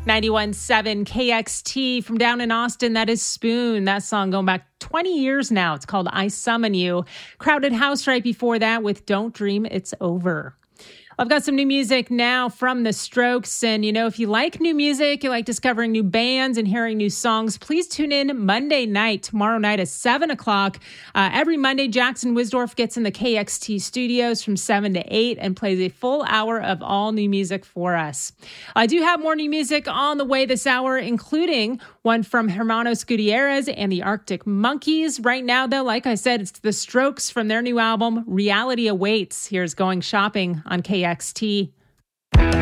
91.7 KXT from down in Austin. That is Spoon. That song going back 20 years now. It's called I Summon You. Crowded House right before that with Don't Dream It's Over. I've got some new music now from The Strokes. And, if you like new music, you like discovering new bands and hearing new songs, please tune in Monday night, tomorrow night at 7 o'clock. Every Monday, Jackson Wisdorf gets in the KXT studios from 7 to 8 and plays a full hour of all new music for us. I do have more new music on the way this hour, including one from Hermanos Gutierrez and the Arctic Monkeys. Right now, though, like I said, it's The Strokes from their new album, Reality Awaits. Here's Going Shopping on KXT.